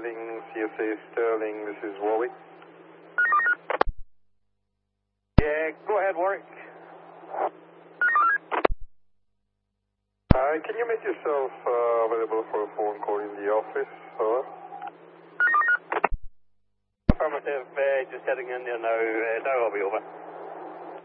Sterling, CSA Sterling, this is Warwick. Yeah, go ahead, Warwick. Can you make yourself available for a phone call in the office? Affirmative, just heading in there now. Now I'll be over.